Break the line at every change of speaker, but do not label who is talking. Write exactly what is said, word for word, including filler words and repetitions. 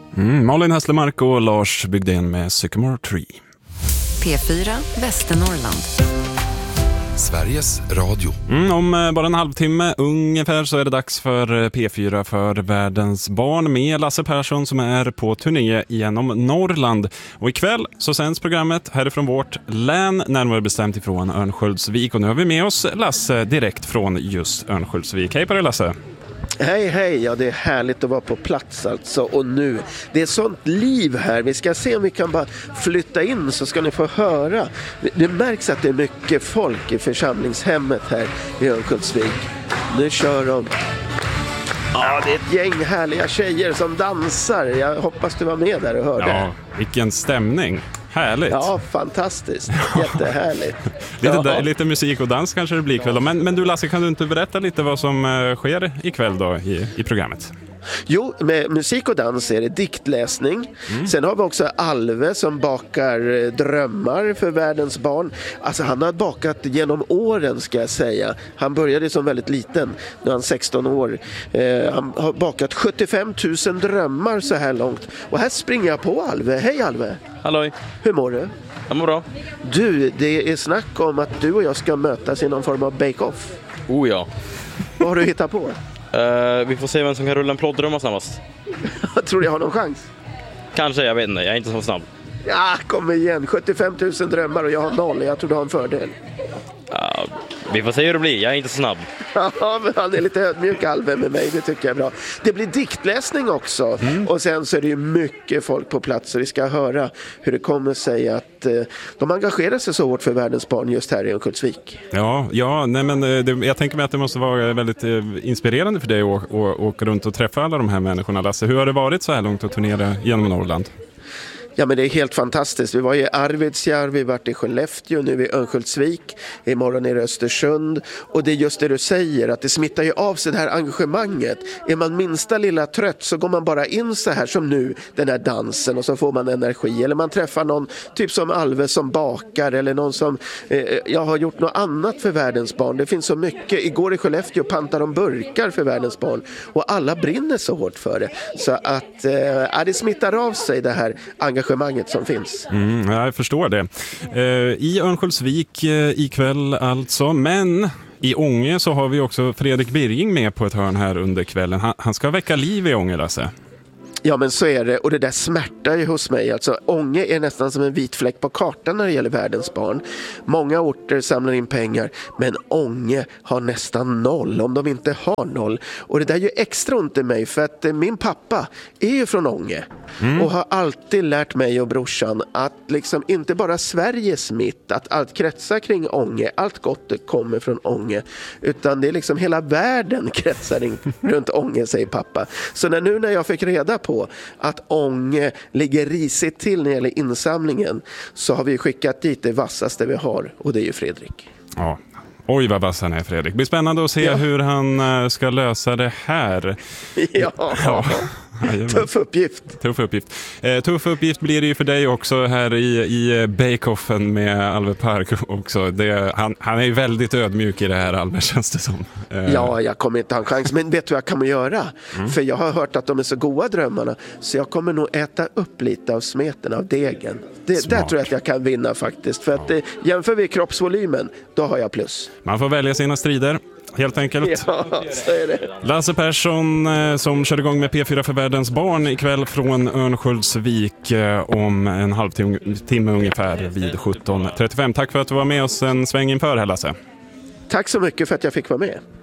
Mm, Malin Hässlemark och Lars Bygden med Sycamore Tree.
P fyra Västernorrland.
Sveriges Radio.
Mm, om bara en halvtimme ungefär så är det dags för P fyra för Världens barn med Lasse Persson som är på turné genom Norrland. Och ikväll så sänds programmet härifrån vårt län, närmare bestämt ifrån Örnsköldsvik. Och nu har vi med oss Lasse direkt från just Örnsköldsvik. Hej på dig, Lasse!
Hej, hej! Ja, det är härligt att vara på plats alltså. Och nu, det är sånt liv här. Vi ska se om vi kan bara flytta in så ska ni få höra. Det märks att det är mycket folk i församlingshemmet här i Örnsköldsvik. Nu kör de. Ja, det är ett gäng härliga tjejer som dansar. Jag hoppas du var med där och hörde.
Ja, vilken stämning! Härligt.
Ja, fantastiskt. Jättehärligt.
lite,
ja.
där, lite musik och dans kanske det blir ikväll då. Men, men du Lasse, kan du inte berätta lite vad som uh, sker ikväll då i, i programmet?
Jo, med musik och dans är det diktläsning. Mm. Sen har vi också Alve som bakar drömmar för världens barn. Alltså han har bakat genom åren ska jag säga. Han började som väldigt liten, nu är han sexton år. Eh, han har bakat sjuttiofem tusen drömmar så här långt. Och här springer jag på Alve. Hej Alve!
Halloj!
Hur mår du?
Jag mår bra.
Du, det är snack om att du och jag ska mötas i någon form av bake-off.
Oh ja.
Vad har du hittat på?
Uh, vi får se vem som kan rulla en plåtdrömma snabbast.
Jag tror jag har någon chans.
Kanske, jag vet inte. Jag är inte så snabb.
Ja, kom igen. sjuttiofem tusen drömmar och jag har noll. Jag tror du har en fördel.
Uh, vi får se hur det blir. Jag är inte så snabb.
Ja, men han är lite ödmjuk Alve med mig. Det tycker jag är bra. Det blir diktläsning också. Mm. Och sen så är det ju mycket folk på plats. Och vi ska höra hur det kommer sig att eh, de engagerar sig så hårt för världens barn just här i Örnsköldsvik.
Ja, ja nej, men det, jag tänker mig att det måste vara väldigt eh, inspirerande för dig att åka runt och träffa alla de här människorna. Lasse, hur har det varit så här långt att turnera genom Norrland?
Ja, men det är helt fantastiskt. Vi var i Arvidsjaur, vi var i Skellefteå, nu i Örnsköldsvik, imorgon i Östersund. Och det är just det du säger, att det smittar ju av sig det här engagemanget. Är man minsta lilla trött så går man bara in så här som nu, den här dansen, och så får man energi. Eller man träffar någon, typ som Alve som bakar, eller någon som eh, jag har gjort något annat för världens barn. Det finns så mycket. Igår i Skellefteå pantade de burkar för världens barn. Och alla brinner så hårt för det. Så att eh, det smittar av sig det här engagemanget som finns.
Mm, jag förstår det. Eh, I Örnsköldsvik eh, ikväll alltså, men i Ånge så har vi också Fredrik Birging med på ett hörn här under kvällen. Han, han ska väcka liv i Ånge, Lasse.
Ja, men så är det. Och det där smärtar ju hos mig. Alltså, Ånge är nästan som en vit fläck på kartan när det gäller världens barn. Många orter samlar in pengar, men Ånge har nästan noll, om de inte har noll. Och det där är ju extra ont i mig, för att eh, min pappa är ju från Ånge. Mm. Och har alltid lärt mig och brorsan att liksom inte bara Sveriges mitt, att allt kretsar kring Ånge, allt gott kommer från Ånge, utan det är liksom hela världen kretsar in runt Ånge, säger pappa. Så när, nu när jag fick reda på att Ånge ligger risigt till när det gäller insamlingen, så har vi skickat dit det vassaste vi har, och det är ju Fredrik.
Ja. Oj, vad vass han är, Fredrik. Det blir spännande att se ja. hur han ska lösa det här.
Ja, ja. Tuff uppgift.
Tuff uppgift. Eh, tuff uppgift blir det ju för dig också här i, i Bake-offen med Alve Park också. Det, han, han är ju väldigt ödmjuk i det här, Alve, känns det som. Eh.
Ja, jag kommer inte ha en chans. Men vet du vad jag kommer göra? Mm. För jag har hört att de är så goda, drömmarna. Så jag kommer nog äta upp lite av smeten, av degen. Det, där tror jag att jag kan vinna faktiskt. För att ja. eh, jämför vi kroppsvolymen, då har jag plus.
Man får välja sina strider. Helt enkelt.
Ja, så är det.
Lasse Persson eh, som kör igång med P fyra för Världens barn ikväll från Örnsköldsvik eh, om en halvtimme timme ungefär vid sjutton trettiofem. Tack för att du var med oss en sväng inför här, Lasse.
Tack så mycket för att jag fick vara med.